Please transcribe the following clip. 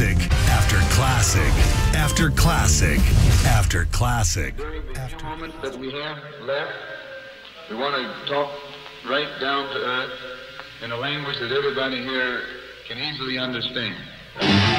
classic after classic after classic after classic. During the few moments that we have left, we want to talk right down to earth in a language that everybody here can easily understand.